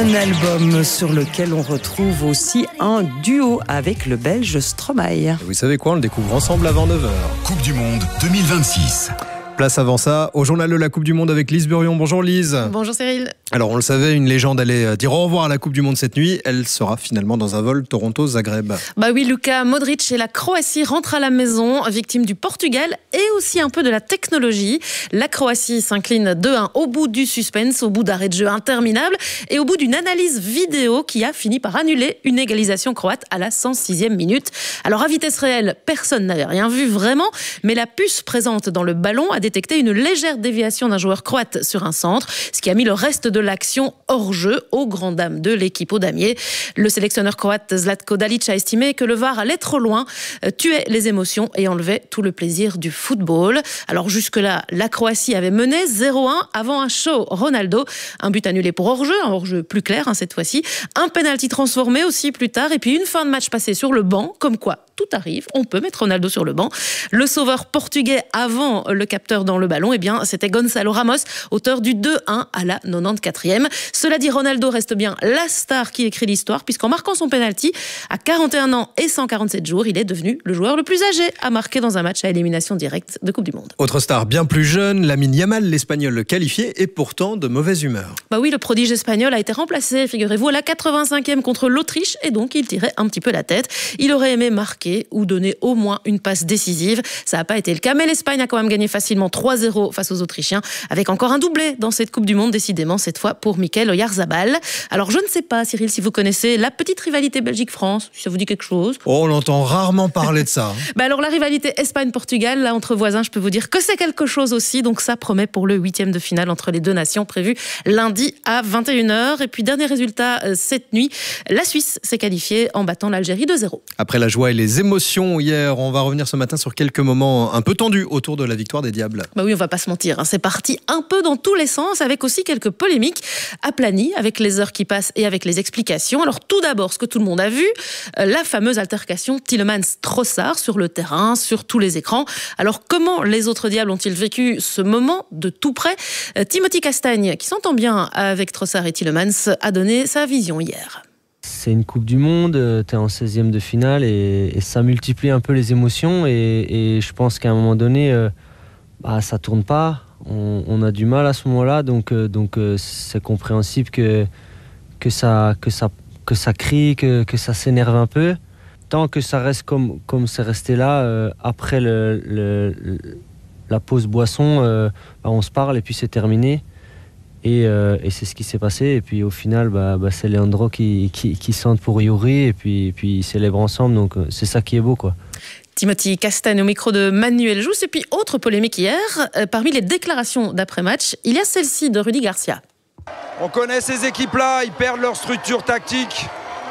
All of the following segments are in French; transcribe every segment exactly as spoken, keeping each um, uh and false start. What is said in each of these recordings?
Un album sur lequel on retrouve aussi un duo avec le Belge Stromae. Vous savez quoi, on le découvre ensemble avant neuf heures. Coupe du Monde deux mille vingt-six. Place avant ça au journal de la Coupe du Monde avec Lise Burion. Bonjour Lise. Bonjour Cyril. Alors on le savait, une légende allait dire au revoir à la Coupe du Monde cette nuit. Elle sera finalement dans un vol Toronto-Zagreb. Bah oui, Luka Modric et la Croatie rentrent à la maison, victime du Portugal et aussi un peu de la technologie. La Croatie s'incline deux un au bout du suspense, au bout d'arrêt de jeu interminable et au bout d'une analyse vidéo qui a fini par annuler une égalisation croate à la cent sixième minute. Alors à vitesse réelle, personne n'avait rien vu vraiment, mais la puce présente dans le ballon a détecté une légère déviation d'un joueur croate sur un centre, ce qui a mis le reste de l'action hors jeu aux grandes dames de l'équipe au damier. Le sélectionneur croate Zlatko Dalic a estimé que le V A R allait trop loin, tuait les émotions et enlevait tout le plaisir du football. Alors jusque-là, la Croatie avait mené zéro un avant un show Ronaldo. Un but annulé pour hors-jeu, un hors-jeu plus clair hein, cette fois-ci. Un penalty transformé aussi plus tard et puis une fin de match passée sur le banc, comme quoi tout arrive, on peut mettre Ronaldo sur le banc. Le sauveur portugais avant le capteur dans le ballon, eh bien, c'était Gonçalo Ramos, auteur du deux un à la quatre-vingt-quatrième. Cela dit, Ronaldo reste bien la star qui écrit l'histoire, puisqu'en marquant son penalty, à quarante et un ans et cent quarante-sept jours, il est devenu le joueur le plus âgé à marquer dans un match à élimination directe de Coupe du Monde. Autre star bien plus jeune, Lamine Yamal, l'Espagnol qualifié, et pourtant de mauvaise humeur. Bah oui, le prodige espagnol a été remplacé, figurez-vous, à la quatre-vingt-cinquième contre l'Autriche, et donc il tirait un petit peu la tête. Il aurait aimé marquer ou donner au moins une passe décisive. Ça n'a pas été le cas, mais l'Espagne a quand même gagné facilement trois zéro face aux Autrichiens, avec encore un doublé dans cette Coupe du Monde, décidément, cette fois pour Mikel Oyarzabal. Alors je ne sais pas, Cyril, si vous connaissez la petite rivalité Belgique-France, si ça vous dit quelque chose. Oh, on entend rarement parler de ça. bah alors la rivalité Espagne-Portugal, là entre voisins, je peux vous dire que c'est quelque chose aussi, donc ça promet pour le huitième de finale entre les deux nations prévu lundi à vingt et une heures. Et puis dernier résultat euh, cette nuit, la Suisse s'est qualifiée en battant l'Algérie deux zéro. Après la joie et les émotions hier, on va revenir ce matin sur quelques moments un peu tendus autour de la victoire des Diables. Bah oui, on va pas se mentir, hein. C'est parti un peu dans tous les sens, avec aussi quelques polémiques aplanies avec les heures qui passent et avec les explications. Alors tout d'abord, ce que tout le monde a vu, euh, la fameuse altercation Tielemans-Trossard sur le terrain, sur tous les écrans. Alors comment les autres Diables ont-ils vécu ce moment de tout près? euh, Timothy Castagne, qui s'entend bien avec Trossard et Tielemans, a donné sa vision hier. C'est une Coupe du Monde, tu es en seizième de finale et, et ça multiplie un peu les émotions et, et je pense qu'à un moment donné, euh, bah, ça tourne pas, on, on a du mal à ce moment-là, donc, euh, donc euh, c'est compréhensible que, que, ça, que, ça, que ça crie, que, que ça s'énerve un peu. Tant que ça reste comme, comme c'est resté là, euh, après le, le, le, la pause boisson, euh, bah, on se parle et puis c'est terminé. Et, euh, et c'est ce qui s'est passé. Et puis au final, bah, bah, c'est Leandro qui, qui, qui sente pour Yuri et puis, et puis ils célèbrent ensemble. Donc c'est ça qui est beau, quoi. Timothy Castagne au micro de Manuel Jousse. Et puis autre polémique hier, euh, parmi les déclarations d'après-match, il y a celle-ci de Rudy Garcia. On connaît ces équipes-là, ils perdent leur structure tactique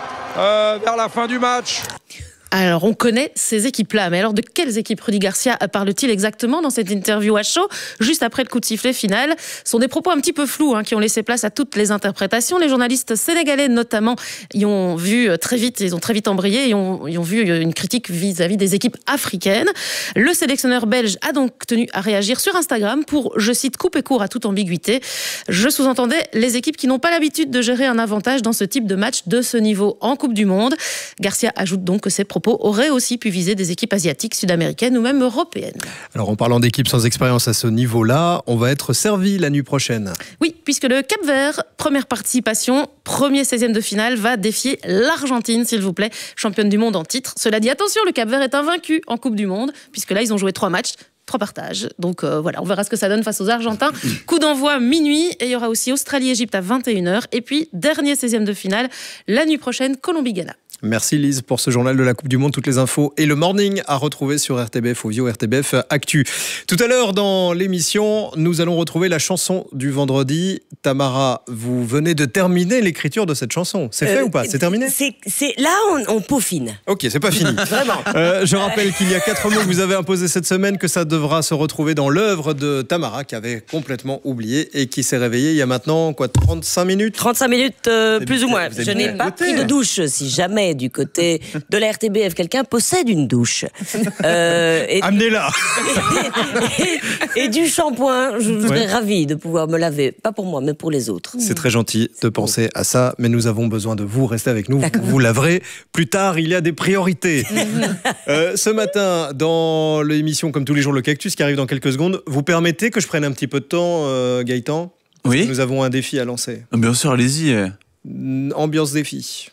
euh, vers la fin du match. Alors, on connaît ces équipes-là, mais alors de quelles équipes Rudy Garcia parle-t-il exactement dans cette interview à chaud, juste après le coup de sifflet final? Ce sont des propos un petit peu flous hein, qui ont laissé place à toutes les interprétations. Les journalistes sénégalais, notamment, y ont vu très vite, ils ont très vite embrayé, et ont, y ont vu une critique vis-à-vis des équipes africaines. Le sélectionneur belge a donc tenu à réagir sur Instagram pour, je cite, couper court à toute ambiguïté. Je sous-entendais les équipes qui n'ont pas l'habitude de gérer un avantage dans ce type de match de ce niveau en Coupe du Monde. Garcia ajoute donc que ces propos aurait aussi pu viser des équipes asiatiques, sud-américaines ou même européennes. Alors en parlant d'équipes sans expérience à ce niveau-là, on va être servi la nuit prochaine. Oui, puisque le Cap-Vert, première participation, premier seizième de finale, va défier l'Argentine, s'il vous plaît, championne du monde en titre. Cela dit, attention, le Cap-Vert est invaincu en Coupe du Monde, puisque là, ils ont joué trois matchs. Trois partages. Donc euh, voilà, on verra ce que ça donne face aux Argentins. Coup d'envoi minuit et il y aura aussi Australie-Égypte à vingt et une heures. Et puis, dernier seizième de finale, la nuit prochaine, Colombie-Ghana. Merci Lise pour ce journal de la Coupe du Monde. Toutes les infos et le morning à retrouver sur R T B F, au vieux R T B F Actu. Tout à l'heure dans l'émission, nous allons retrouver la chanson du vendredi. Tamara, vous venez de terminer l'écriture de cette chanson. C'est fait euh, ou pas? C'est terminé? c'est, c'est, Là, on, on peaufine. Ok, c'est pas fini. Vraiment. Euh, je rappelle qu'il y a quatre mots que vous avez imposés cette semaine, que ça devra se retrouver dans l'œuvre de Tamara, qui avait complètement oublié et qui s'est réveillée il y a maintenant quoi, trente-cinq minutes trente-cinq minutes, euh, plus ou moins. Je n'ai pas noté. pris de douche, si jamais jamais du côté de la R T B F quelqu'un possède une douche. Euh, et, Amenez-la. et, et du shampoing, je serais Ouais. ravie de pouvoir me laver, pas pour moi, mais pour les autres. C'est très gentil de penser à ça, mais nous avons besoin de vous. Restez avec nous, D'accord. vous laverez. Plus tard, il y a des priorités. euh, ce matin, dans l'émission Comme tous les jours, le cactus qui arrive dans quelques secondes, vous permettez que je prenne un petit peu de temps, euh, Gaëtan? Parce Oui. que nous avons un défi à lancer. Bien sûr, allez-y. Ambiance défi.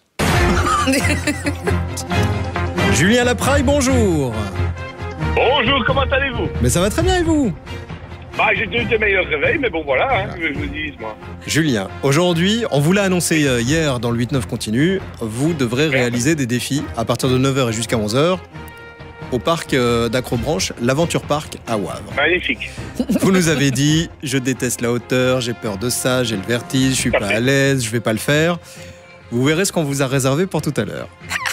Julien Lapraille, bonjour. Bonjour, comment allez-vous? Mais ça va très bien et vous? Bah, j'ai eu de meilleurs réveils, mais bon, voilà, hein, que je vous dise, moi. Julien, aujourd'hui, on vous l'a annoncé euh, hier dans le huit neuf continu, vous devrez réaliser des défis à partir de neuf heures et jusqu'à onze heures au parc euh, d'Acrobranche, l'Aventure Park à Wavre. Magnifique. Vous nous avez dit, je déteste la hauteur, j'ai peur de ça, j'ai le vertige, je suis pas à l'aise, je vais pas le faire. Vous verrez ce qu'on vous a réservé pour tout à l'heure.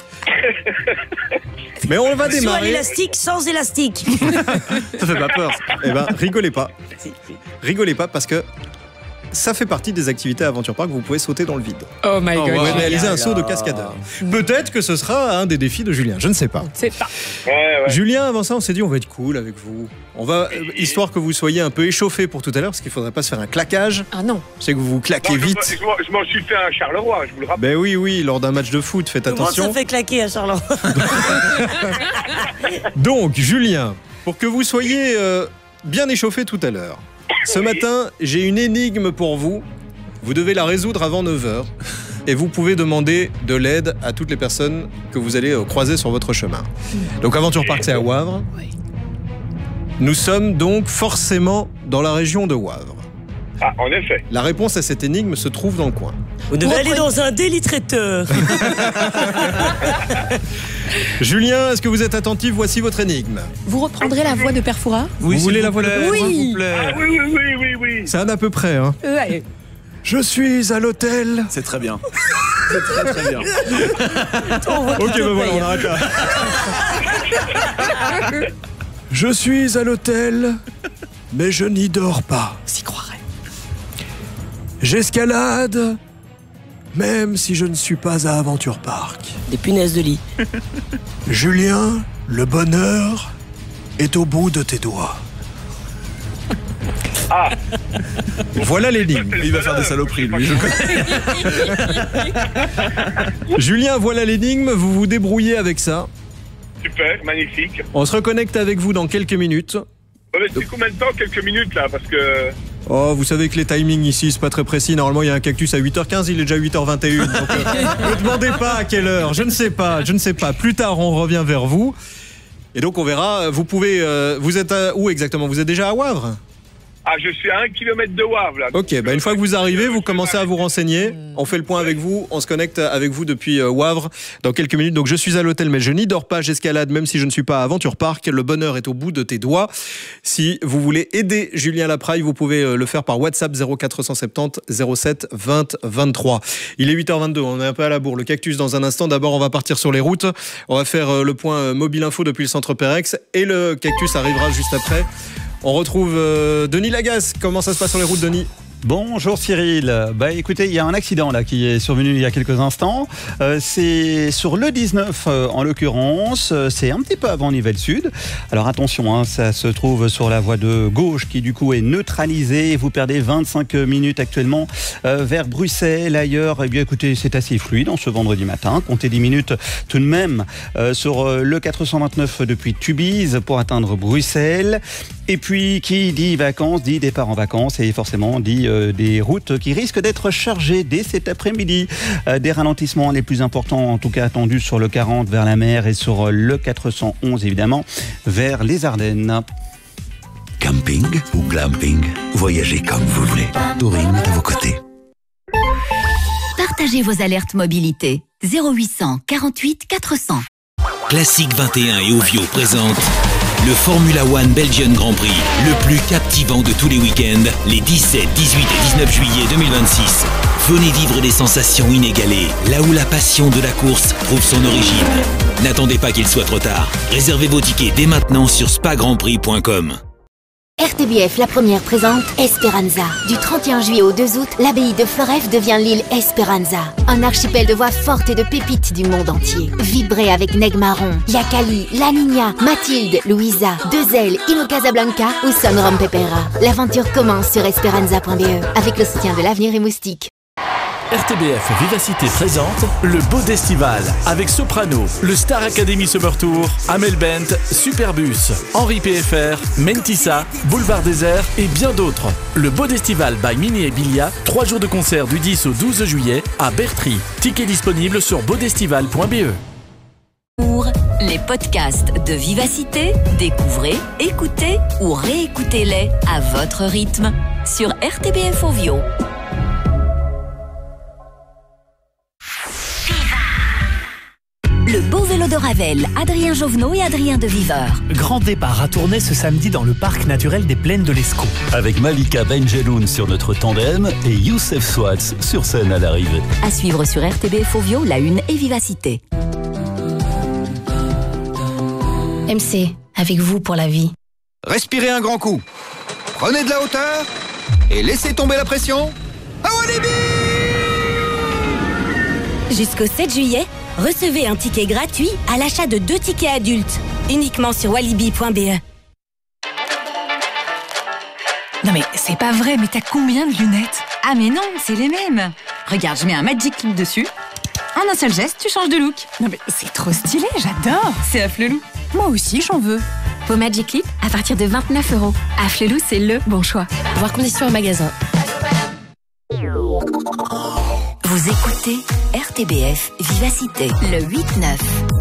Mais on va Soit démarrer. l'élastique, sans élastique. Ça fait pas peur. Eh ben, rigolez pas. Rigolez pas parce que ça fait partie des activités à Aventure Park. Vous pouvez sauter dans le vide. Oh my Oh, god. Vous pouvez wow. réaliser un saut de cascadeur. Peut-être que ce sera un des défis de Julien. Je ne sais pas. C'est pas. Ouais, ouais. Julien, avant ça, on s'est dit on va être cool avec vous. On va, euh, histoire que vous soyez un peu échauffé pour tout à l'heure, parce qu'il faudrait pas se faire un claquage. Ah non. Je sais que vous vous claquez Non, je- vite. Je, m'en- je m'en suis fait un Charleroi, je vous le rappelle. Ben oui, oui, lors d'un match de foot, faites Comment attention. ça fait claquer à Charleroi? Donc, Julien, pour que vous soyez euh, bien échauffé tout à l'heure, ce Oui. matin, j'ai une énigme pour vous. Vous devez la résoudre avant neuf heures. Et vous pouvez demander de l'aide à toutes les personnes que vous allez euh, croiser sur votre chemin. Donc, Aventure Park, c'est à Wavre. Oui. Nous sommes donc forcément dans la région de Wavre. Ah, en effet. La réponse à cette énigme se trouve dans le coin. Vous devez Vous aller reprenez- dans un délit traiteur. Julien, est-ce que vous êtes attentif? Voici votre énigme. Vous reprendrez la voix de Perfora? Oui, Vous voulez s'il la vous voix de- plaît, Oui. s'il vous plaît. Ah oui, oui, oui, oui, oui. C'est un à peu près, hein. Ouais. Je suis à l'hôtel. C'est très bien. C'est très très bien. Ok, ben voilà, on arrête là. Je suis à l'hôtel, mais je n'y dors pas. S'y croirait. J'escalade, même si je ne suis pas à Aventure Park. Des punaises de lit. Julien, le bonheur est au bout de tes doigts. Ah. Voilà l'énigme. Il va faire des saloperies, lui. Je connais. Julien, voilà l'énigme, vous vous débrouillez avec ça. Super, magnifique. On se reconnecte avec vous dans quelques minutes. Ouais, mais c'est combien de temps? Quelques minutes, là, parce que... Oh, vous savez que les timings ici, c'est pas très précis. Normalement, il y a un cactus à huit heures quinze, il est déjà huit heures vingt et une. Donc, euh, ne demandez pas à quelle heure. Je ne sais pas, je ne sais pas. Plus tard, on revient vers vous. Et donc, on verra. Vous pouvez... euh, vous êtes à, où exactement? Vous êtes déjà à Wavre? Ah, je suis à un kilomètre de Wavre, là. Ok, bah une fois que vous arrivez, vous commencez à vous renseigner. On fait le point avec vous. On se connecte avec vous depuis euh, Wavre dans quelques minutes. Donc je suis à l'hôtel, mais je n'y dors pas. J'escalade, même si je ne suis pas à Aventure Park. Le bonheur est au bout de tes doigts. Si vous voulez aider Julien Lapraille, vous pouvez euh, le faire par WhatsApp zéro quatre cent soixante-dix zéro sept vingt vingt-trois. Il est huit heures vingt-deux. On est un peu à la bourre. Le cactus dans un instant. D'abord, on va partir sur les routes. On va faire euh, le point euh, mobile info depuis le centre Pérex. Et le cactus arrivera juste après. On retrouve euh, Denis Lagasse. Comment ça se passe sur les routes, Denis? Bonjour Cyril. Bah écoutez, il y a un accident là qui est survenu il y a quelques instants. Euh, c'est sur le dix-neuf euh, en l'occurrence. Euh, c'est un petit peu avant Nivelles Sud. Alors attention, hein, ça se trouve sur la voie de gauche qui du coup est neutralisée. Vous perdez vingt-cinq minutes actuellement euh, vers Bruxelles. Ailleurs, eh bien écoutez, c'est assez fluide en ce vendredi matin. Comptez dix minutes tout de même euh, sur euh, le quatre cent vingt-neuf depuis Tubize pour atteindre Bruxelles. Et puis qui dit vacances dit départ en vacances et forcément dit euh, des routes qui risquent d'être chargées dès cet après-midi. Euh, des ralentissements les plus importants en tout cas attendus sur le quarante vers la mer et sur le quatre cent onze évidemment vers les Ardennes. Camping ou glamping, voyagez comme vous voulez. Touring est à vos côtés. Partagez vos alertes mobilité. zéro huit cent quarante-huit quatre cents. Classique vingt et un et Ovio présente le Formula One Belgian Grand Prix, le plus captivant de tous les week-ends, les dix-sept, dix-huit et dix-neuf juillet deux mille vingt-six. Venez vivre des sensations inégalées, là où la passion de la course trouve son origine. N'attendez pas qu'il soit trop tard. Réservez vos tickets dès maintenant sur spa grand prix point com. R T B F, la première, présente Esperanza. Du trente et un juillet au deux août, l'abbaye de Floreffe devient l'île Esperanza. Un archipel de voix fortes et de pépites du monde entier. Vibrez avec Neg Marron, Yakali, La Niña, Mathilde, Louisa, Deux Ailes, Ino Casablanca ou Son Rom Pepera. L'aventure commence sur esperanza point b e avec le soutien de l'Avenir et Moustique. R T B F Vivacité présente le Bodestival avec Soprano, le Star Academy Summer Tour, Amel Bent, Superbus, Henri P F R, Mentissa, Boulevard Désert et bien d'autres. Le Bodestival by Mini et Bilia, trois jours de concert du dix au douze juillet à Bertry. Tickets disponibles sur bodestival point b e. Pour les podcasts de Vivacité, découvrez, écoutez ou réécoutez-les à votre rythme sur R T B F Ovio. Le beau vélo de Ravel, Adrien Jovenot et Adrien de Viveur. Grand départ à tourner ce samedi dans le parc naturel des Plaines de l'Escaut. Avec Malika Benjeloun sur notre tandem et Youssef Swatz sur scène à l'arrivée. À suivre sur R T B F Ovio, La Une et Vivacité. M C, avec vous pour la vie. Respirez un grand coup. Prenez de la hauteur et laissez tomber la pression. À Walibi! Jusqu'au sept juillet, recevez un ticket gratuit à l'achat de deux tickets adultes, uniquement sur walibi point b e. Non mais c'est pas vrai, mais t'as combien de lunettes? Ah mais non, c'est les mêmes. Regarde, je mets un Magic Clip dessus. En un seul geste, tu changes de look. Non mais c'est trop stylé, j'adore. C'est Afflelou. Moi aussi, j'en veux. Vos Magic Clip à partir de vingt-neuf euros. Afflelou, c'est le bon choix. Voir conditions au magasin. Vous écoutez R T B F Vivacité, le huit neuf.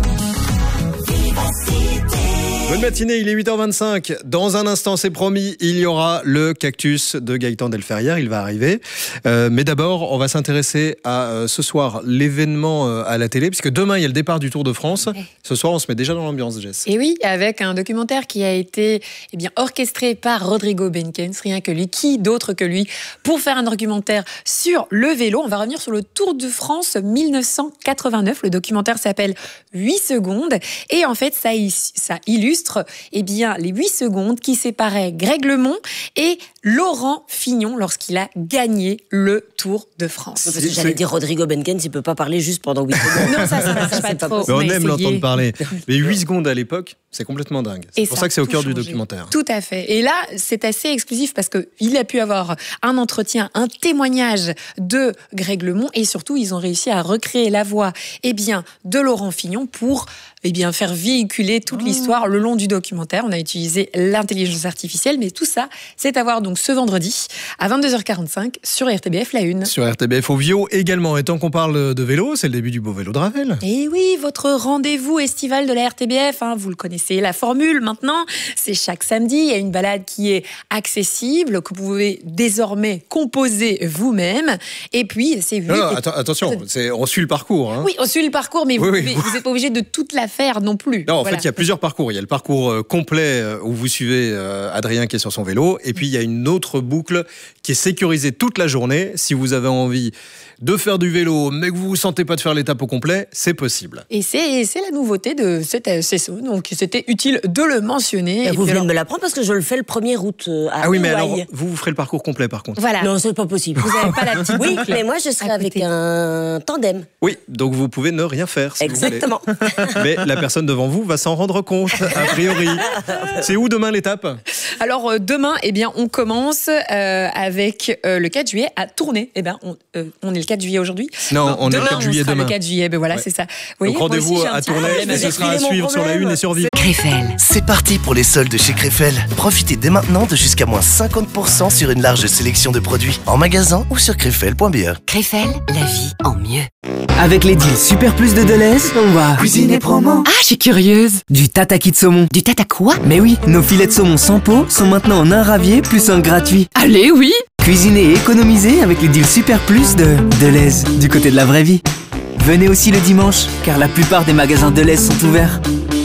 Bonne matinée, il est huit heures vingt-cinq. Dans un instant, c'est promis, il y aura le cactus de Gaëtan Delferrière, il va arriver. Euh, mais d'abord, on va s'intéresser à euh, ce soir, l'événement euh, à la télé, puisque demain, il y a le départ du Tour de France. Ouais. Ce soir, on se met déjà dans l'ambiance, Jess. Et oui, avec un documentaire qui a été eh bien, orchestré par Rodrigo Benkens, rien que lui, qui d'autre que lui, pour faire un documentaire sur le vélo. On va revenir sur le Tour de France mille neuf cent quatre-vingt-neuf. Le documentaire s'appelle huit secondes. Et en fait, ça, ça illustre eh bien, les huit secondes qui séparaient Greg LeMond et Laurent Fignon lorsqu'il a gagné le Tour de France. Parce que j'allais dire Rodrigo Benkens, il ne peut pas parler juste pendant huit secondes. Non, ça, ça passe pas trop. Mais on aime l'entendre parler. Mais huit secondes à l'époque, c'est complètement dingue. C'est pour ça, ça que c'est au cœur changé. Du documentaire. Tout à fait. Et là, c'est assez exclusif parce qu'il a pu avoir un entretien, un témoignage de Greg LeMond et surtout, ils ont réussi à recréer la voix eh bien, de Laurent Fignon pour eh bien, faire véhiculer toute oh. l'histoire le long du documentaire. On a utilisé l'intelligence artificielle, mais tout ça, c'est à voir donc ce vendredi à vingt-deux heures quarante-cinq sur R T B F La Une. Sur R T B F Ovio également. Et tant qu'on parle de vélo, c'est le début du beau vélo de Ravel. Et oui, votre rendez-vous estival de la R T B F, hein, vous le connaissez, la formule maintenant, c'est chaque samedi. Il y a une balade qui est accessible, que vous pouvez désormais composer vous-même. Et puis, c'est vu. Non, non, att- attention, c'est, on suit le parcours. Hein. Oui, on suit le parcours, mais oui, vous n'êtes oui. pas obligé de toute la faire non plus. Non, en voilà. fait, il y a plusieurs parcours. Il y a le parcours euh, complet euh, où vous suivez euh, Adrien qui est sur son vélo. Et puis, il y a une autre boucle qui est sécurisée toute la journée. Si vous avez envie de faire du vélo, mais que vous ne vous sentez pas de faire l'étape au complet, c'est possible. Et c'est, c'est la nouveauté de cette saison. Donc, c'était utile de le mentionner. Et vous venez alors... de me l'apprendre parce que je le fais le premier août à Ah oui, mais Hawaï. alors, vous, vous ferez le parcours complet, par contre. Voilà. Non, c'est pas possible. Vous n'avez pas la petite Oui, boucle. mais moi, je serai avec un tandem. Oui, donc vous pouvez ne rien faire, si Exactement. vous voulez. Mais la personne devant vous va s'en rendre compte, a priori. C'est où demain l'étape ? Alors, euh, demain, eh bien, on commence euh, avec euh, le quatre juillet à Tournai. Eh bien, on, euh, on est le quatre juillet aujourd'hui. Non, non on demain, est le quatre juillet on sera demain. le quatre juillet, ben voilà, ouais. c'est ça. Vous voyez, donc rendez-vous aussi, à Tournai, et ce sera à suivre sur La Une et sur Vive. Créfel. C'est parti pour les soldes chez Créfel. Profitez dès maintenant de jusqu'à moins cinquante pour cent sur une large sélection de produits en magasin ou sur créfel point b e. Créfel, la vie en mieux. Avec les deals Super Plus de Deleuze, on va cuisiner promo. Ah, je suis curieuse. Du tataki de saumon. Du tata quoi? Mais oui, nos filets de saumon sans peau sont maintenant en un ravier plus un gratuit. Allez, oui. Cuisiner et économiser avec les deals Super Plus de Deleuze, du côté de la vraie vie. Venez aussi le dimanche, car la plupart des magasins Deleuze sont ouverts.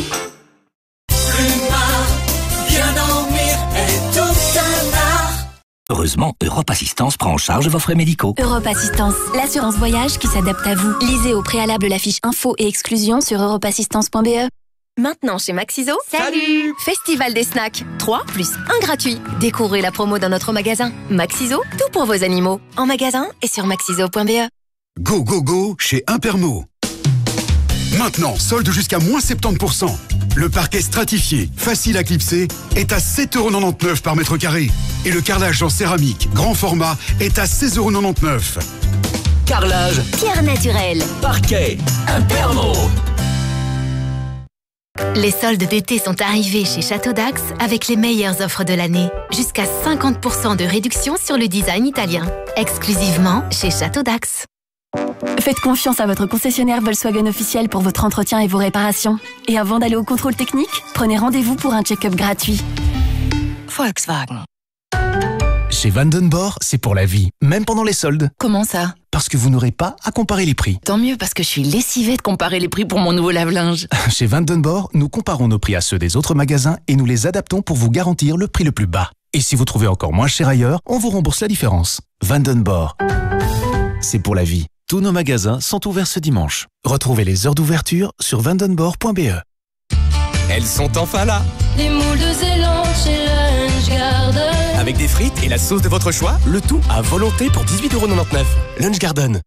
Heureusement, Europe Assistance prend en charge vos frais médicaux. Europe Assistance, l'assurance voyage qui s'adapte à vous. Lisez au préalable la fiche info et exclusion sur europe assistance point b e. Maintenant chez Maxiso. Salut! Festival des snacks. trois plus un gratuit. Découvrez la promo dans notre magasin. Maxiso, tout pour vos animaux. En magasin et sur maxiso point b e. Go, go, go chez Impermo. Maintenant, solde jusqu'à moins soixante-dix pour cent. Le parquet stratifié, facile à clipser, est à sept euros quatre-vingt-dix-neuf par mètre carré. Et le carrelage en céramique, grand format, est à seize euros quatre-vingt-dix-neuf. Carrelage, Pierre naturelle. parquet, Impermo. Les soldes d'été sont arrivés chez Château d'Axe avec les meilleures offres de l'année. Jusqu'à cinquante pour cent de réduction sur le design italien. Exclusivement chez Château d'Axe. Faites confiance à votre concessionnaire Volkswagen officiel pour votre entretien et vos réparations. Et avant d'aller au contrôle technique, prenez rendez-vous pour un check-up gratuit. Volkswagen. Chez Vandenborg, c'est pour la vie, même pendant les soldes. Comment ça? Parce que vous n'aurez pas à comparer les prix. Tant mieux, parce que je suis lessivée de comparer les prix pour mon nouveau lave-linge. Chez Vandenborg, nous comparons nos prix à ceux des autres magasins et nous les adaptons pour vous garantir le prix le plus bas. Et si vous trouvez encore moins cher ailleurs, on vous rembourse la différence. Vandenborg. C'est pour la vie. Tous nos magasins sont ouverts ce dimanche. Retrouvez les heures d'ouverture sur vandenborg point b e. Elles sont enfin là. Les moules de Zélande chez Lunch Garden. Avec des frites et la sauce de votre choix, le tout à volonté pour dix-huit euros quatre-vingt-dix-neuf. Lunch Garden.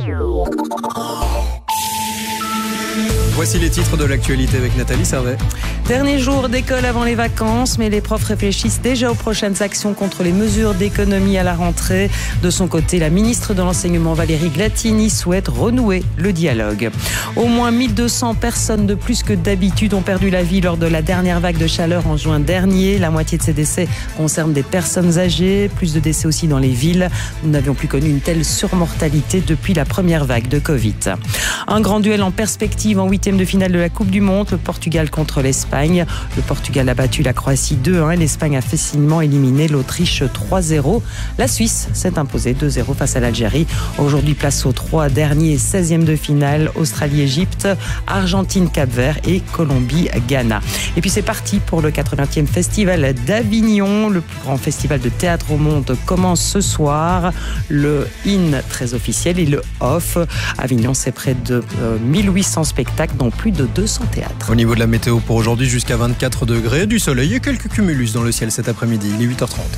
Voici les titres de l'actualité avec Nathalie Servet. Dernier jour d'école avant les vacances, mais les profs réfléchissent déjà aux prochaines actions contre les mesures d'économie à la rentrée. De son côté, la ministre de l'Enseignement Valérie Glatini souhaite renouer le dialogue. Au moins mille deux cents personnes de plus que d'habitude ont perdu la vie lors de la dernière vague de chaleur en juin dernier. La moitié de ces décès concernent des personnes âgées, plus de décès aussi dans les villes. Nous n'avions plus connu une telle surmortalité depuis la première vague de Covid. Un grand duel en perspective en huitième de finale de la Coupe du Monde, le Portugal contre l'Espagne. Le Portugal a battu la Croatie deux un et l'Espagne a facilement éliminé l'Autriche trois zéro. La Suisse s'est imposée deux zéro face à l'Algérie. Aujourd'hui, place aux trois derniers seizièmes de finale, Australie-Égypte, Argentine-Cap-Vert et Colombie-Ghana. Et puis c'est parti pour le quatre-vingtième festival d'Avignon. Le plus grand festival de théâtre au monde commence ce soir. Le in très officiel et le off. Avignon, c'est près de euh, mille huit cents spectacles dans plus de deux cents théâtres. Au niveau de la météo pour aujourd'hui, jusqu'à vingt-quatre degrés, du soleil et quelques cumulus dans le ciel cet après-midi. Il est huit heures trente.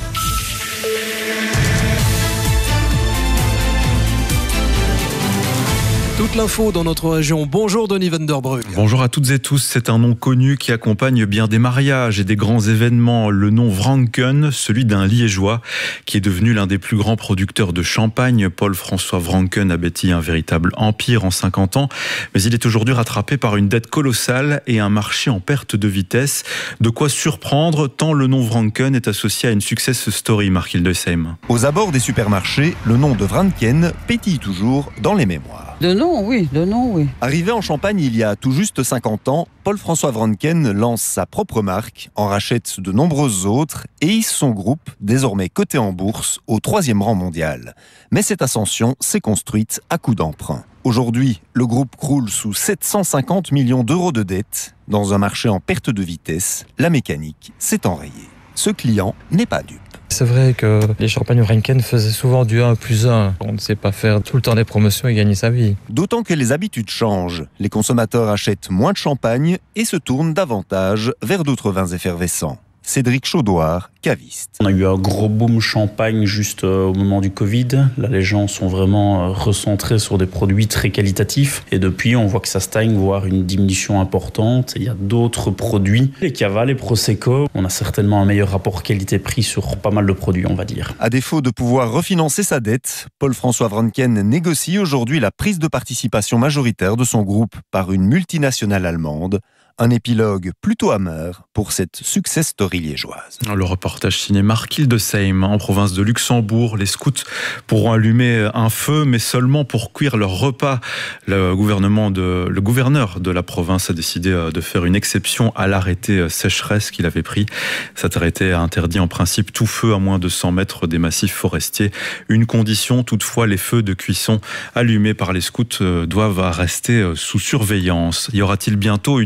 Toute l'info dans notre région. Bonjour Denis Vanderbrugge. Bonjour à toutes et tous. C'est un nom connu qui accompagne bien des mariages et des grands événements. Le nom Vranken, celui d'un Liégeois qui est devenu l'un des plus grands producteurs de champagne. Paul-François Vranken a bâti un véritable empire en cinquante ans. Mais il est aujourd'hui rattrapé par une dette colossale et un marché en perte de vitesse. De quoi surprendre tant le nom Vranken est associé à une success story, Marc Hildesheim. Aux abords des supermarchés, le nom de Vranken pétille toujours dans les mémoires. De nom, oui, de nom, oui. Arrivé en Champagne il y a tout juste cinquante ans, Paul-François Vranken lance sa propre marque, en rachète de nombreuses autres et hisse son groupe, désormais coté en bourse, au troisième rang mondial. Mais cette ascension s'est construite à coups d'emprunt. Aujourd'hui, le groupe croule sous sept cent cinquante millions d'euros de dettes. Dans un marché en perte de vitesse, la mécanique s'est enrayée. Ce client n'est pas dupe. C'est vrai que les champagnes Vranken faisaient souvent du un plus un. On ne sait pas faire tout le temps des promotions et gagner sa vie. D'autant que les habitudes changent. Les consommateurs achètent moins de champagne et se tournent davantage vers d'autres vins effervescents. Cédric Chaudoir, caviste. On a eu un gros boom champagne juste au moment du Covid. Là, les gens sont vraiment recentrés sur des produits très qualitatifs. Et depuis, on voit que ça stagne, voire une diminution importante. Il y a d'autres produits. Les Cava, les Prosecco, on a certainement un meilleur rapport qualité-prix sur pas mal de produits, on va dire. À défaut de pouvoir refinancer sa dette, Paul-François Vranken négocie aujourd'hui la prise de participation majoritaire de son groupe par une multinationale allemande. Un épilogue plutôt amer pour cette success story liégeoise. Le reportage signé Marc Hildesheim. En province de Luxembourg, les scouts pourront allumer un feu, mais seulement pour cuire leur repas. Le, gouvernement de, le gouverneur de la province a décidé de faire une exception à l'arrêté sécheresse qu'il avait pris. Cet arrêté a interdit en principe tout feu à moins de cent mètres des massifs forestiers. Une condition, toutefois, les feux de cuisson allumés par les scouts doivent rester sous surveillance. Y aura-t-il bientôt une deuxième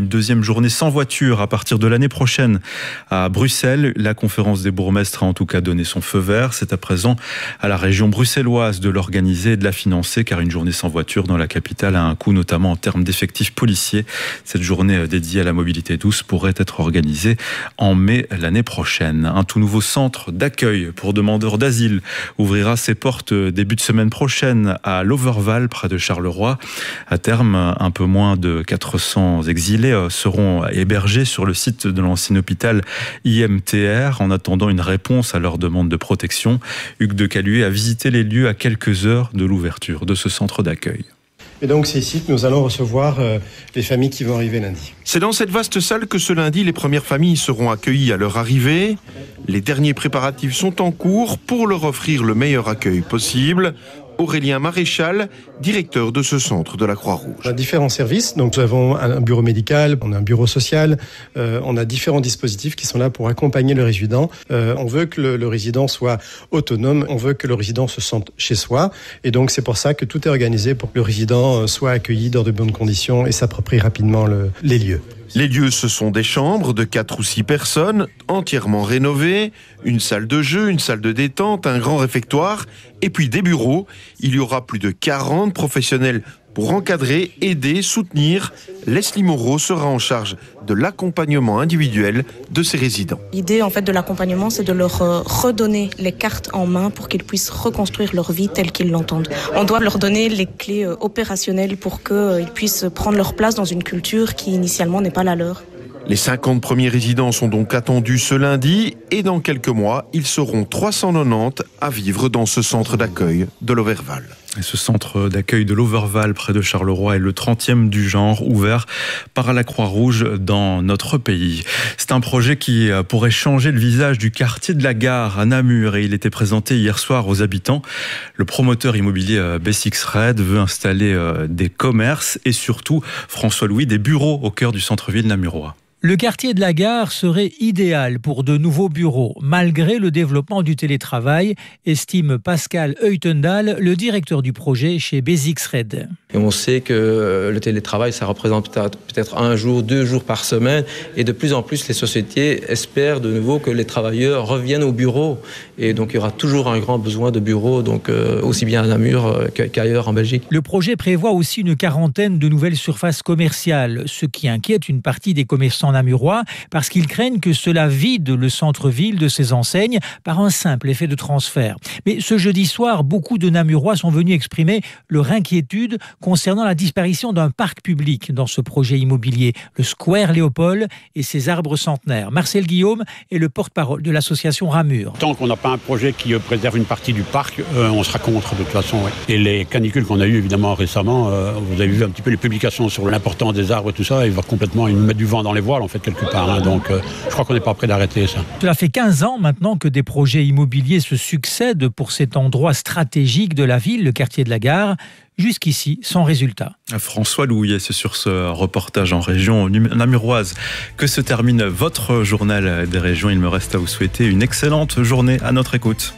troisième journée sans voiture à partir de l'année prochaine à Bruxelles. La conférence des bourgmestres a en tout cas donné son feu vert. C'est à présent à la région bruxelloise de l'organiser et de la financer, car une journée sans voiture dans la capitale a un coût, notamment en termes d'effectifs policiers. Cette journée dédiée à la mobilité douce pourrait être organisée en mai l'année prochaine. Un tout nouveau centre d'accueil pour demandeurs d'asile ouvrira ses portes début de semaine prochaine à l'Overval, près de Charleroi. À terme, un peu moins de quatre cents exilés seront hébergés sur le site de l'ancien hôpital I M T R en attendant une réponse à leur demande de protection. Hugues de Caluet a visité les lieux à quelques heures de l'ouverture de ce centre d'accueil. Et donc c'est ici que nous allons recevoir euh, les familles qui vont arriver lundi. C'est dans cette vaste salle que ce lundi, les premières familles seront accueillies à leur arrivée. Les derniers préparatifs sont en cours pour leur offrir le meilleur accueil possible. Aurélien Maréchal, directeur de ce centre de la Croix-Rouge. On a différents services, donc nous avons un bureau médical, on a un bureau social, euh, on a différents dispositifs qui sont là pour accompagner le résident. Euh, on veut que le, le résident soit autonome, on veut que le résident se sente chez soi, et donc c'est pour ça que tout est organisé pour que le résident soit accueilli dans de bonnes conditions et s'approprie rapidement le, les lieux. Les lieux, ce sont des chambres de quatre ou six personnes, entièrement rénovées, une salle de jeu, une salle de détente, un grand réfectoire, et puis des bureaux. Il y aura plus de quarante professionnels pour encadrer, aider, soutenir. Leslie Moreau sera en charge de l'accompagnement individuel de ces résidents. L'idée en fait de l'accompagnement, c'est de leur redonner les cartes en main pour qu'ils puissent reconstruire leur vie telle qu'ils l'entendent. On doit leur donner les clés opérationnelles pour qu'ils puissent prendre leur place dans une culture qui initialement n'est pas la leur. Les cinquante premiers résidents sont donc attendus ce lundi et dans quelques mois, ils seront trois cent quatre-vingt-dix à vivre dans ce centre d'accueil de l'Overval. Et ce centre d'accueil de l'Overval près de Charleroi est le trentième du genre ouvert par la Croix-Rouge dans notre pays. C'est un projet qui pourrait changer le visage du quartier de la Gare à Namur et il était présenté hier soir aux habitants. Le promoteur immobilier B six Red veut installer des commerces et surtout, François Louis, des bureaux au cœur du centre-ville namurois. Le quartier de la Gare serait idéal pour de nouveaux bureaux, malgré le développement du télétravail, estime Pascal Heutendal, le directeur du projet chez B six Red. Et on sait que le télétravail, ça représente peut-être un jour, deux jours par semaine. Et de plus en plus, les sociétés espèrent de nouveau que les travailleurs reviennent au bureau. Et donc, il y aura toujours un grand besoin de bureaux, donc euh, aussi bien à Namur qu'ailleurs en Belgique. Le projet prévoit aussi une quarantaine de nouvelles surfaces commerciales, ce qui inquiète une partie des commerçants namurois parce qu'ils craignent que cela vide le centre-ville de ses enseignes par un simple effet de transfert. Mais ce jeudi soir, beaucoup de Namurois sont venus exprimer leur inquiétude concernant la disparition d'un parc public dans ce projet immobilier, le Square Léopold et ses arbres centenaires. Marcel Guillaume est le porte-parole de l'association Ramur. Tant qu'on n'a pas un projet qui préserve une partie du parc, euh, on sera contre de toute façon. Ouais. Et les canicules qu'on a eues évidemment récemment, euh, vous avez vu un petit peu les publications sur l'importance des arbres et tout ça, il va complètement il met du vent dans les voiles en fait quelque part. Hein. Donc euh, je crois qu'on n'est pas prêt d'arrêter ça. Cela fait quinze ans maintenant que des projets immobiliers se succèdent pour cet endroit stratégique de la ville, le quartier de la Gare. Jusqu'ici, sans résultat. François Louis, c'est sur ce reportage en région namuroise que se termine votre journal des régions. Il me reste à vous souhaiter une excellente journée à notre écoute.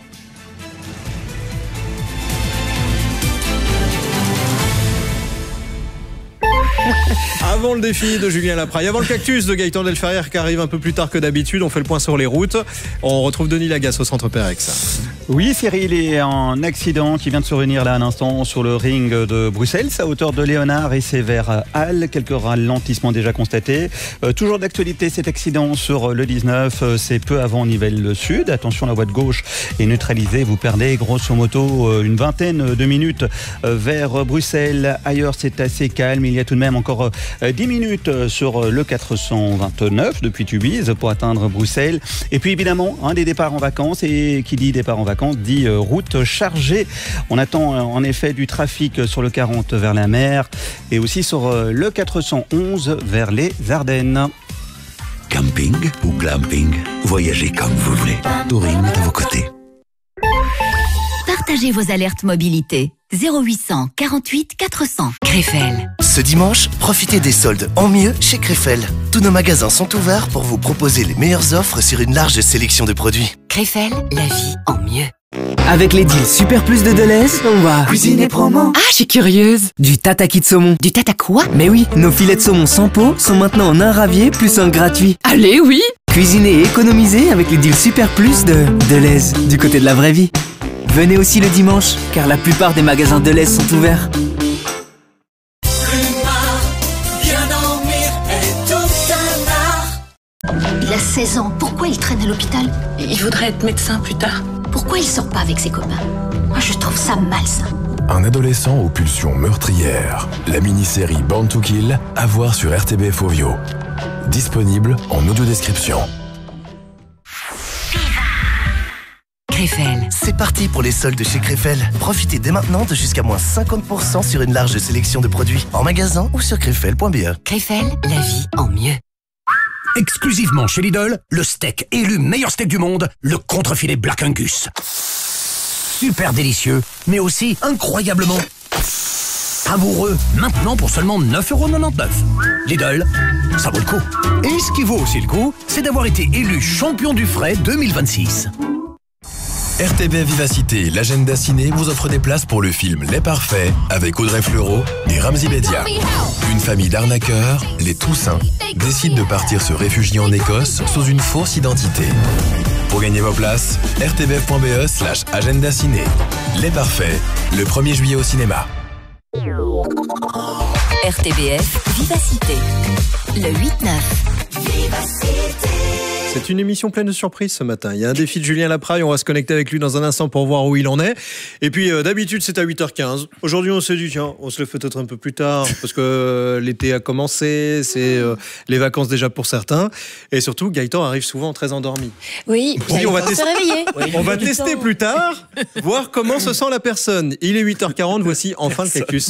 Avant le défi de Julien Lapraille, avant le cactus de Gaëtan Delferrière qui arrive un peu plus tard que d'habitude, on fait le point sur les routes. On retrouve Denis Lagasse au centre Perex. Oui, Cyril est en accident qui vient de survenir là un instant sur le ring de Bruxelles, à hauteur de Léonard et c'est vers Halle. Quelques ralentissements déjà constatés. Euh, toujours d'actualité cet accident sur le dix-neuf, euh, c'est peu avant Nivelles Sud. Attention, la voie de gauche est neutralisée. Vous perdez grosso modo euh, une vingtaine de minutes euh, vers Bruxelles. Ailleurs, c'est assez calme. Il y a tout de même encore euh, dix minutes sur le quatre cent vingt-neuf depuis Tubize pour atteindre Bruxelles. Et puis évidemment, un des départs en vacances, et qui dit départ en vacances dit euh, route chargée. On attend euh, en effet du trafic sur le quarante vers la mer et aussi sur euh, le quatre cent onze vers les Ardennes. Camping ou glamping, voyagez comme vous voulez. Touring est à vos côtés. Partagez vos alertes mobilité. zéro huit cent quarante-huit quatre cents. Krefel. Ce dimanche, profitez des soldes en mieux chez Krefel. Tous nos magasins sont ouverts pour vous proposer les meilleures offres sur une large sélection de produits. Krefel, la vie en mieux. Avec les deals Super Plus de Deleuze, on va cuisiner promo. Ah, je suis curieuse. Du tataki de saumon. Du tata quoi? Mais oui, nos filets de saumon sans peau sont maintenant en un ravier plus un gratuit. Allez, oui. Cuisiner et économiser avec les deals Super Plus de Deleuze, du côté de la vraie vie. Venez aussi le dimanche, car la plupart des magasins Deleuze sont ouverts. Il a seize ans, pourquoi il traîne à l'hôpital? Il voudrait être médecin plus tard. Pourquoi il sort pas avec ses copains? Moi je trouve ça malsain. Un adolescent aux pulsions meurtrières. La mini-série Born to Kill, à voir sur R T B F Ovio. Disponible en audio-description. Krefel. C'est parti pour les soldes chez Krefel. Profitez dès maintenant de jusqu'à moins cinquante pour cent sur une large sélection de produits en magasin ou sur krefel point b e. Krefel, la vie en mieux. Exclusivement chez Lidl, le steak élu meilleur steak du monde, le contrefilet Black Angus. Super délicieux, mais aussi incroyablement savoureux. Maintenant pour seulement neuf euros quatre-vingt-dix-neuf. Lidl, ça vaut le coup. Et ce qui vaut aussi le coup, c'est d'avoir été élu champion du frais deux mille vingt-six. R T B Vivacité, l'agenda ciné vous offre des places pour le film Les Parfaits avec Audrey Fleurot et Ramzy Bedia. Une famille d'arnaqueurs, les Toussaint, décide de partir se réfugier en Écosse sous une fausse identité. Pour gagner vos places, r t b f point b e slash agenda ciné. Les Parfaits, le premier juillet au cinéma. R T B F Vivacité, le huit neuf. Vivacité. C'est une émission pleine de surprises ce matin. Il y a un défi de Julien Lapraille, on va se connecter avec lui dans un instant pour voir où il en est. Et puis euh, d'habitude c'est à huit heures quinze. Aujourd'hui on s'est dit tiens, on se le fait peut-être un peu plus tard parce que euh, l'été a commencé, c'est euh, les vacances déjà pour certains. Et surtout Gaëtan arrive souvent très endormi. Oui, puis on va, tester... oui. on va tester plus tard, voir comment se sent la personne. Il est huit heures quarante, voici enfin le cactus.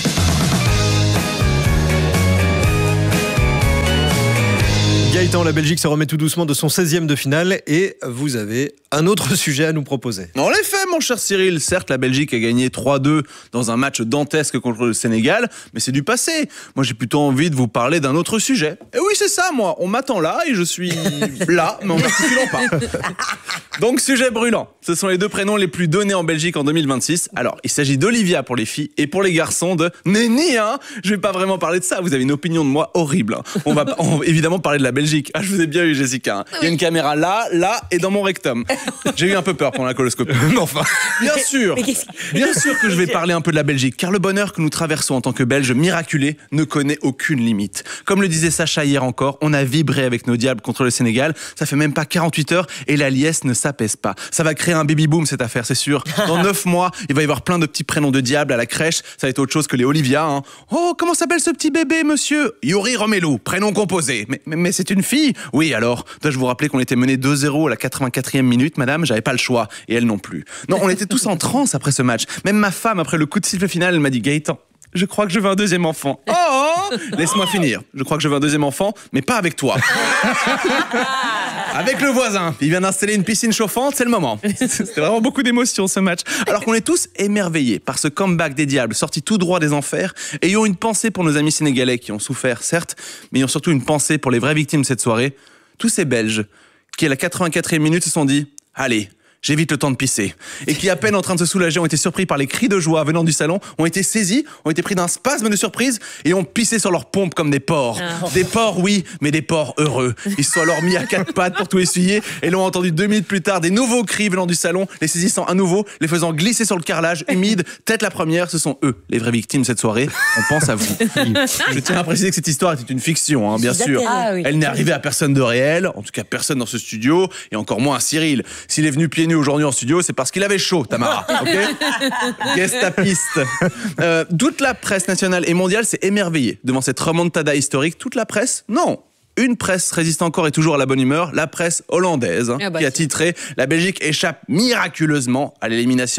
Gaëtan, la Belgique se remet tout doucement de son seizième de finale et vous avez un autre sujet à nous proposer. En effet, mon cher Cyril, certes la Belgique a gagné trois deux dans un match dantesque contre le Sénégal, mais c'est du passé. Moi j'ai plutôt envie de vous parler d'un autre sujet. Et oui c'est ça, moi, on m'attend là et je suis là, mais en n'articulant pas. Donc sujet brûlant, ce sont les deux prénoms les plus donnés en Belgique en deux mille vingt-six. Alors il s'agit d'Olivia pour les filles et pour les garçons de Nenni, hein. Je vais pas vraiment parler de ça, vous avez une opinion de moi horrible. Hein. On va on va évidemment parler de la Belgique. Ah, je vous ai bien eu, Jessica. Hein. Il y a une caméra là, là et dans mon rectum. J'ai eu un peu peur pendant la coloscopie. Mais enfin, bien sûr, bien sûr que je vais parler un peu de la Belgique, car le bonheur que nous traversons en tant que Belges miraculés ne connaît aucune limite. Comme le disait Sacha hier encore, on a vibré avec nos diables contre le Sénégal. Ça fait même pas quarante-huit heures et la liesse ne s'apaise pas. Ça va créer un baby-boom cette affaire, c'est sûr. Dans neuf mois, il va y avoir plein de petits prénoms de diables à la crèche. Ça va être autre chose que les Olivia. Hein. Oh, comment s'appelle ce petit bébé, monsieur? Yuri Romelu, prénom composé. Mais, mais, mais c'est une fille? Oui, alors, dois-je vous rappeler qu'on était mené deux zéro à la quatre-vingt-quatrième minute, madame? J'avais pas le choix, et elle non plus. Non, on était tous en transe après ce match. Même ma femme, après le coup de sifflet final, elle m'a dit « Gaëtan, je crois que je veux un deuxième enfant. » Oh, laisse-moi finir. Je crois que je veux un deuxième enfant, mais pas avec toi. Avec le voisin. Il vient d'installer une piscine chauffante, c'est le moment. C'était vraiment beaucoup d'émotions ce match. Alors qu'on est tous émerveillés par ce comeback des diables sorti tout droit des enfers, ayons une pensée pour nos amis sénégalais qui ont souffert, certes, mais ayons surtout une pensée pour les vraies victimes de cette soirée. Tous ces Belges qui, à la quatre-vingt-quatrième minute, se sont dit « Allez, j'ai vite le temps de pisser ». Et qui, à peine en train de se soulager, ont été surpris par les cris de joie venant du salon, ont été saisis, ont été pris d'un spasme de surprise et ont pissé sur leurs pompes comme des porcs. Oh. Des porcs, oui, mais des porcs heureux. Ils se sont alors mis à quatre pattes pour tout essuyer et l'ont entendu deux minutes plus tard des nouveaux cris venant du salon, les saisissant à nouveau, les faisant glisser sur le carrelage humide. Tête la première, ce sont eux, les vraies victimes de cette soirée. On pense à vous. Je tiens à préciser que cette histoire était une fiction, hein, bien sûr. Ah, oui. Elle n'est arrivée à personne de réel, en tout cas personne dans ce studio, et encore moins à Cyril. S'il est venu pieds nus aujourd'hui en studio, c'est parce qu'il avait chaud, Tamara. Ok. Gestapiste. Euh, toute la presse nationale et mondiale s'est émerveillée devant cette remontada historique. Toute la presse, non. Une presse résiste encore et toujours à la bonne humeur, la presse hollandaise, hein, ah bah qui a titré « La Belgique échappe miraculeusement à l'élimination avec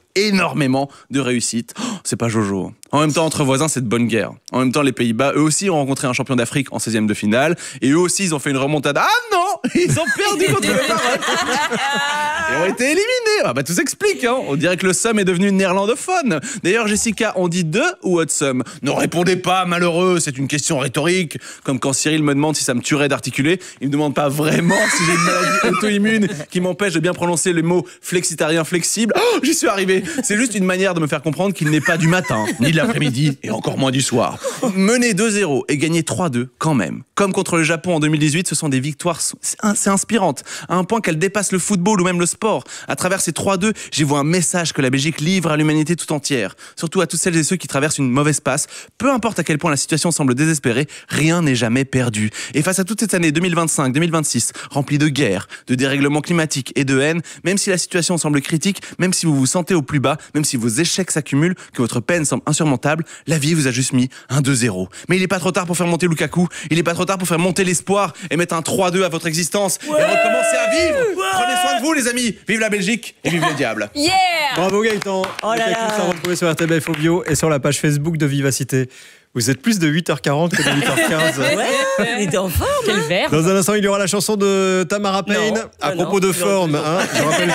énormément de réussite. Oh, c'est pas Jojo. En même temps, entre voisins, c'est de bonne guerre. En même temps, les Pays-Bas, eux aussi, ont rencontré un champion d'Afrique en seizième de finale. Et eux aussi, ils ont fait une remontada. Ah non, ils ont perdu contre le Maroc. Et ont été éliminés. Ah bah tout s'explique, hein. On dirait que le somme est devenu néerlandophone. D'ailleurs, Jessica, on dit de ou haute somme? Ne répondez pas, malheureux, c'est une question rhétorique. Comme quand Cyril me demande si ça me tuerait d'articuler, il me demande pas vraiment si j'ai une maladie auto-immune qui m'empêche de bien prononcer le mot flexitarien flexible. Oh, j'y suis arrivé. C'est juste une manière de me faire comprendre qu'il n'est pas du matin, ni de l'après-midi, et encore moins du soir. Mener deux zéro et gagner trois deux, quand même. Comme contre le Japon en deux mille dix-huit, ce sont des victoires, c'est inspirante, à un point qu'elles dépassent le football ou même le sport. À travers ces trois deux, j'y vois un message que la Belgique livre à l'humanité tout entière. Surtout à toutes celles et ceux qui traversent une mauvaise passe. Peu importe à quel point la situation semble désespérée, rien n'est jamais perdu. Et face à toute cette année deux mille vingt-cinq deux mille vingt-six, remplie de guerres, de dérèglements climatiques et de haine, même si la situation semble critique, même si vous vous sentez au plus bas, même si vos échecs s'accumulent, que votre peine semble insurmontable, la vie vous a juste mis un deux zéro. Mais il n'est pas trop tard pour faire monter Lukaku, il n'est pas trop tard pour faire monter l'espoir et mettre un trois deux à votre existence ouais et recommencer à vivre. Ouais. Prenez soin de vous les amis, vive la Belgique et vive les diables. Yeah. Bravo Gaëtan. Oh là là. Ça retrouvé sur R T B F Audio et sur la page Facebook de Vivacité. Vous êtes plus de huit heures quarante que de huit heures quinze. Ouais, il était en forme. Quel verbe. Dans un instant, il y aura la chanson de Tamara Payne. Non, à non, propos non, de forme, hein, je rappelle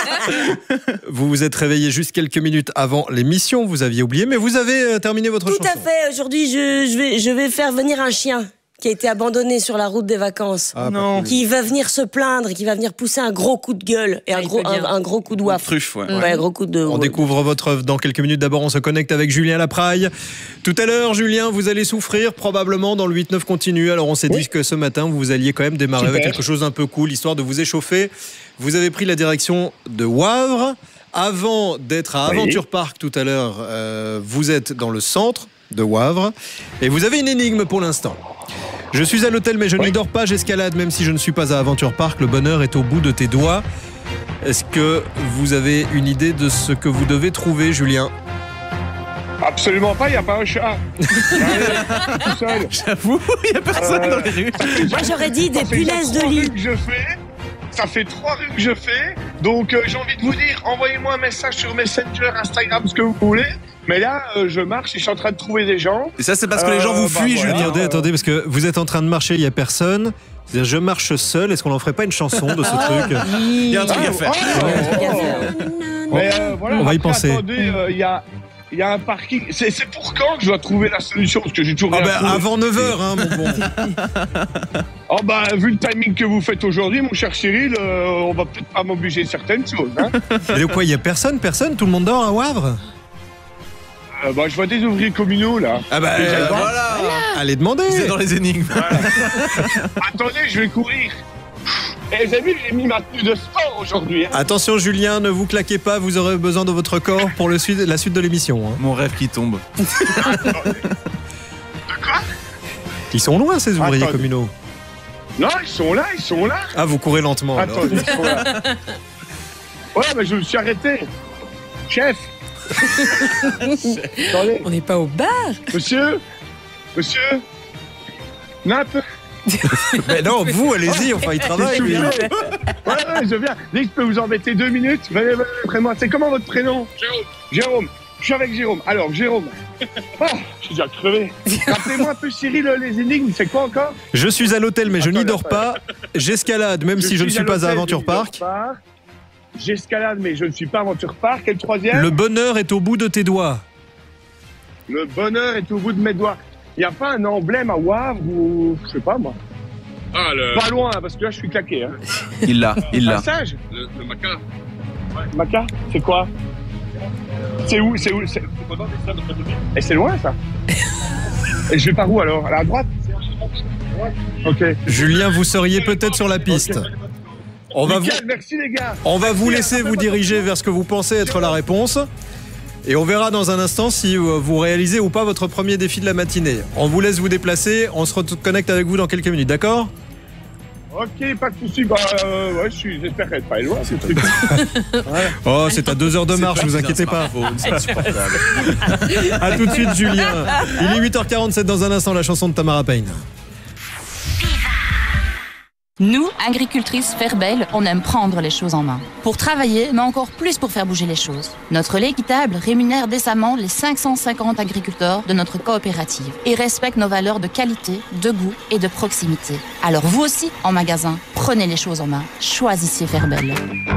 que vous vous êtes réveillé juste quelques minutes avant l'émission. Vous aviez oublié, mais vous avez terminé votre Tout chanson. Tout à fait. Aujourd'hui, je, je, vais, je vais faire venir un chien qui a été abandonné sur la route des vacances, ah, non. qui va venir se plaindre, qui va venir pousser un gros coup de gueule et un gros, un, un gros coup de waf. Truffe, ouais. ouais. Un gros coup de. On découvre votre œuvre dans quelques minutes. D'abord, on se connecte avec Julien Lapraille. Tout à l'heure, Julien, vous allez souffrir probablement dans le huit neuf continu. Alors, on s'est oui. dit que ce matin, vous alliez quand même démarrer Super. avec quelque chose d'un peu cool, histoire de vous échauffer. Vous avez pris la direction de Wavre. Avant d'être à oui. Aventure Park tout à l'heure, euh, vous êtes dans le centre de Wavre et vous avez une énigme pour l'instant. Je suis à l'hôtel mais je oui. n'y dors pas, j'escalade même si je ne suis pas à Aventure Park, le bonheur est au bout de tes doigts. Est-ce que vous avez une idée de ce que vous devez trouver, Julien ? Absolument pas, il n'y a pas un chat. Tout seul. J'avoue, il n'y a personne euh, dans les rues. Moi j'aurais dit des punaises de lit. Que je fais. Ça fait trois rues que je fais, donc euh, j'ai envie de vous dire, envoyez-moi un message sur Messenger, Instagram, ce que vous voulez. Mais là, euh, je marche et je suis en train de trouver des gens. Et ça, c'est parce que euh, les gens vous fuient, bah, voilà. Julien. Attendez, attendez, parce que vous êtes en train de marcher, il n'y a personne. C'est-à-dire, je marche seul. Est-ce qu'on n'en ferait pas une chanson de ce oh, truc ? Il y a un truc à faire. Oh, ouais. oh, oh. Mais euh, voilà, on va y après, penser. Attendez, il euh, y a... Il y a un parking. C'est, c'est pour quand que je dois trouver la solution? Parce que j'ai toujours ah rien bah, trouvé. Avant neuf heures, hein, mon bon. Oh bah, vu le timing que vous faites aujourd'hui, mon cher Cyril, euh, on va peut-être pas m'obliger certaines choses. Hein. Et de quoi, il n'y a personne Personne Tout le monde dort à Wavre euh, Bah, je vois des ouvriers communaux, là. Ah bah, euh, voilà. voilà Allez demander. Vous êtes dans les énigmes. Voilà. Attendez, je vais courir. Et les amis, j'ai mis ma tenue de sport aujourd'hui. Hein. Attention Julien, ne vous claquez pas, vous aurez besoin de votre corps pour le suite, la suite de l'émission. Hein. Mon rêve qui tombe. De quoi? Ils sont loin ces ouvriers Attendez. communaux. Non, ils sont là, ils sont là. Ah, vous courez lentement. Attendez, ils sont là. Ouais, mais je me suis arrêté. Chef. Attendez. On n'est pas au bar. Monsieur Monsieur Nap. Mais non, vous, allez-y, enfin, il travaille, lui. Ouais, ouais, je viens. Dès que je peux vous embêter deux minutes, venez, venez, près-moi. C'est comment votre prénom? Jérôme. Jérôme. Je suis avec Jérôme. Alors, Jérôme. Oh, je suis déjà crevé. Rappelez-moi un peu, Cyril, les énigmes, c'est quoi encore? Je suis à l'hôtel, mais je n'y dors pas. J'escalade, même je si je ne suis pas à Aventure je Park. Pas. J'escalade, mais je ne suis pas à Aventure Park. Et le troisième? Le bonheur est au bout de tes doigts. Le bonheur est au bout de mes doigts. Il n'y a pas un emblème à Wavre ou... Je sais pas, moi. Ah, le... Pas loin, parce que là, je suis claqué. Hein. Il l'a, il l'a. Un sage? Le, le maca. Ouais. Maca? C'est quoi? C'est où? C'est où? C'est... Et c'est loin, ça? Et je vais par où, alors? À la droite? Ok. Julien, vous seriez peut-être sur la piste. Okay. On va, Nickel, vous... merci, les gars. On va vous laisser vous diriger vers ce que vous pensez être la réponse. Et on verra dans un instant si vous réalisez ou pas votre premier défi de la matinée. On vous laisse vous déplacer, on se reconnecte avec vous dans quelques minutes, d'accord? Ok, pas de soucis. Bah, euh, ouais, je suis, j'espère qu'elle pas loin, ce truc. Ouais. Oh, c'est à deux heures de marche, vous inquiétez pas. C'est insupportable. A tout de suite, Julien. Il est huit heures quarante-sept dans un instant, la chanson de Tamara Payne. Nous, agricultrices Ferbel, on aime prendre les choses en main. Pour travailler, mais encore plus pour faire bouger les choses. Notre lait équitable rémunère décemment les cinq cent cinquante agriculteurs de notre coopérative et respecte nos valeurs de qualité, de goût et de proximité. Alors vous aussi, en magasin, prenez les choses en main. Choisissez Ferbel.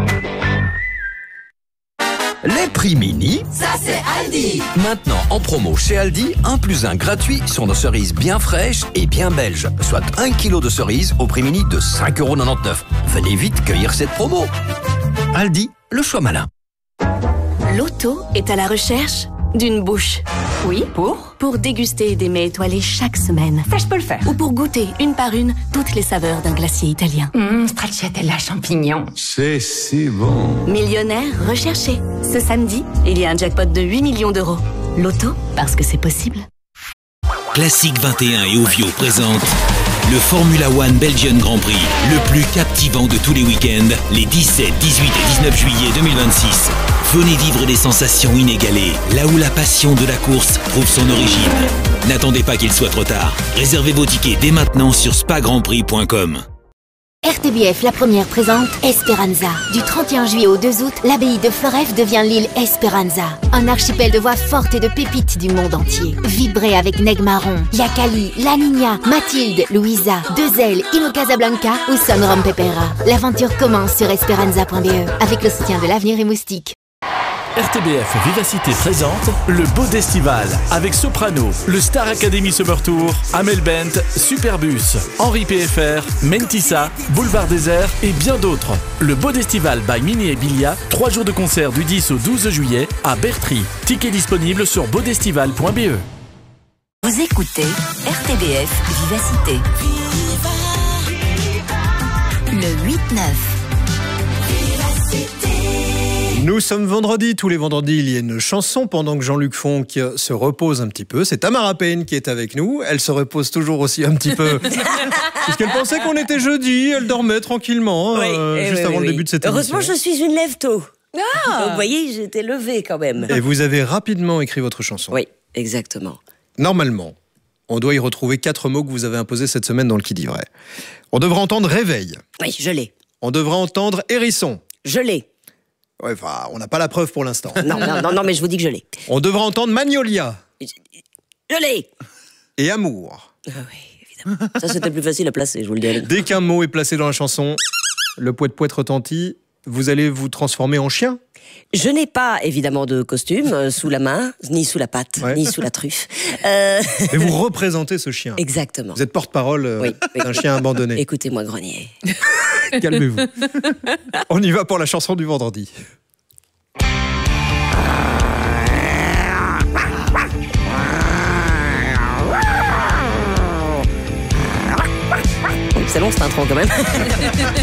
Les prix mini, ça c'est Aldi. Maintenant en promo chez Aldi, un plus un gratuit sur nos cerises bien fraîches et bien belges. Soit un kilo de cerises au prix mini de cinq euros quatre-vingt-dix-neuf. Venez vite cueillir cette promo. Aldi, le choix malin. L'auto est à la recherche d'une bouche. Oui, pour Pour déguster des mets étoilés chaque semaine. Ça, je peux le faire. Ou pour goûter, une par une, toutes les saveurs d'un glacier italien. Mmh, stracciatella champignon. C'est si bon. Millionnaire recherché. Ce samedi, il y a un jackpot de huit millions d'euros. L'auto, parce que c'est possible. Classique vingt et un et Ovio présente le Formula One Belgian Grand Prix, le plus captivant de tous les week-ends, les dix-sept, dix-huit et dix-neuf juillet deux mille vingt-six. Venez vivre des sensations inégalées, là où la passion de la course trouve son origine. N'attendez pas qu'il soit trop tard. Réservez vos tickets dès maintenant sur spa grand prix point com. R T B F La Première présente Esperanza. Du trente et un juillet au deux août, l'abbaye de Floreffe devient l'île Esperanza. Un archipel de voix fortes et de pépites du monde entier. Vibrez avec Neg Marron, Yakali, La Niña, Mathilde, Louisa, Deux Ailes, Ino Casablanca ou Son Rom Pepera. L'aventure commence sur esperanza point b e avec le soutien de l'Avenir et Moustique. R T B F Vivacité présente le Bodestival avec Soprano, le Star Academy Summer Tour, Amel Bent, Superbus, Henri P F R, Mentissa, Boulevard Désert et bien d'autres. Le Bodestival by Mini et Bilia, trois jours de concert du dix au douze juillet à Bertry. Tickets disponibles sur bodestival point b e. Vous écoutez R T B F Vivacité. Le huit neuf. Nous sommes vendredi, tous les vendredis il y a une chanson pendant que Jean-Luc Fonck se repose un petit peu. C'est Tamara Payne qui est avec nous, elle se repose toujours aussi un petit peu. Puisqu'elle pensait qu'on était jeudi, elle dormait tranquillement, oui, euh, juste oui, avant oui, le début de cette émission. Heureusement, je suis une lève-tôt. Ah. Donc vous voyez, j'étais levée quand même. Et vous avez rapidement écrit votre chanson. Oui, exactement. Normalement, on doit y retrouver quatre mots que vous avez imposés cette semaine dans le Qui dit vrai. On devra entendre réveil. Oui, je l'ai. On devra entendre hérisson. Je l'ai. Ouais, enfin, on n'a pas la preuve pour l'instant. Non, non, non, non, mais je vous dis que je l'ai. On devra entendre magnolia. Je l'ai. Et amour. Ah oui, évidemment. Ça, c'était plus facile à placer, je vous le dis. Dès qu'un mot est placé dans la chanson, le poète-poète retentit, vous allez vous transformer en chien. Je n'ai pas, évidemment, de costume euh, sous la main, ni sous la patte, ouais. ni sous la truffe. Euh... Mais vous représentez ce chien. Exactement. Vous êtes porte-parole euh, oui, oui. d'un chien abandonné. Écoutez-moi grogner. Calmez-vous. On y va pour la chanson du vendredi. C'est long cette intro quand même.